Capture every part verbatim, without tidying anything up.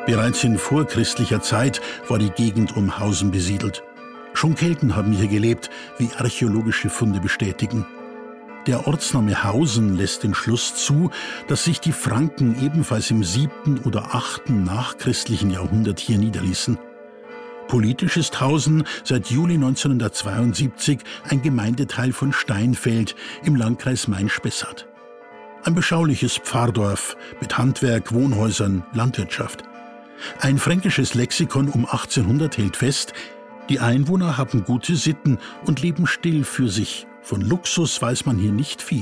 Bereits in vorchristlicher Zeit war die Gegend um Hausen besiedelt. Schon Kelten haben hier gelebt, wie archäologische Funde bestätigen. Der Ortsname Hausen lässt den Schluss zu, dass sich die Franken ebenfalls im siebten oder achten nachchristlichen Jahrhundert hier niederließen. Politisch ist Hausen seit Juli neunzehnhundertzweiundsiebzig ein Gemeindeteil von Steinfeld im Landkreis Main-Spessart. Ein beschauliches Pfarrdorf mit Handwerk, Wohnhäusern, Landwirtschaft. Ein fränkisches Lexikon um achtzehnhundert hält fest, die Einwohner haben gute Sitten und leben still für sich. Von Luxus weiß man hier nicht viel.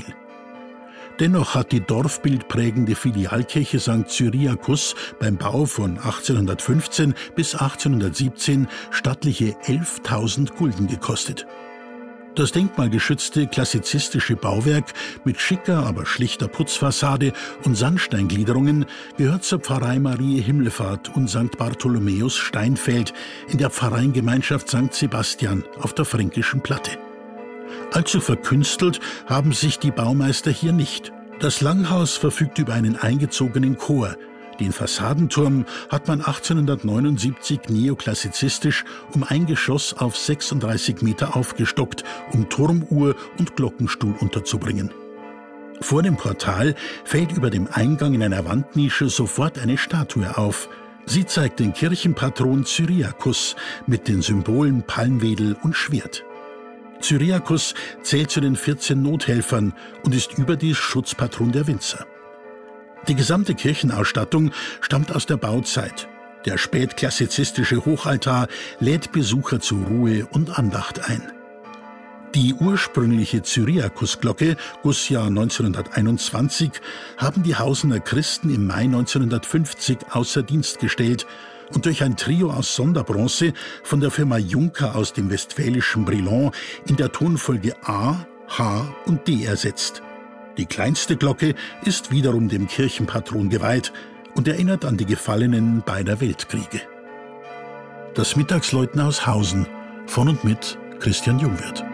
Dennoch hat die dorfbildprägende Filialkirche Sankt Cyriakus beim Bau von achtzehnhundertfünfzehn bis achtzehnhundertsiebzehn stattliche elftausend Gulden gekostet. Das denkmalgeschützte klassizistische Bauwerk mit schicker, aber schlichter Putzfassade und Sandsteingliederungen gehört zur Pfarrei Marie Himmelfahrt und Sankt Bartholomäus Steinfeld in der Pfarreiengemeinschaft Sankt Sebastian auf der Fränkischen Platte. Allzu verkünstelt haben sich die Baumeister hier nicht. Das Langhaus verfügt über einen eingezogenen Chor. Den Fassadenturm hat man achtzehnhundertneunundsiebzig neoklassizistisch um ein Geschoss auf sechsunddreißig Meter aufgestockt, um Turmuhr und Glockenstuhl unterzubringen. Vor dem Portal fällt über dem Eingang in einer Wandnische sofort eine Statue auf. Sie zeigt den Kirchenpatron Cyriakus mit den Symbolen Palmwedel und Schwert. Cyriakus zählt zu den vierzehn Nothelfern und ist überdies Schutzpatron der Winzer. Die gesamte Kirchenausstattung stammt aus der Bauzeit. Der spätklassizistische Hochaltar lädt Besucher zur Ruhe und Andacht ein. Die ursprüngliche Cyriakusglocke, Gussjahr neunzehnhunderteinundzwanzig, haben die Hausener Christen im Mai neunzehnhundertfünfzig außer Dienst gestellt und durch ein Trio aus Sonderbronze von der Firma Juncker aus dem westfälischen Brilon in der Tonfolge A, H und D ersetzt. Die kleinste Glocke ist wiederum dem Kirchenpatron geweiht und erinnert an die Gefallenen beider Weltkriege. Das Mittagsläuten aus Hausen von und mit Christian Jungwirth.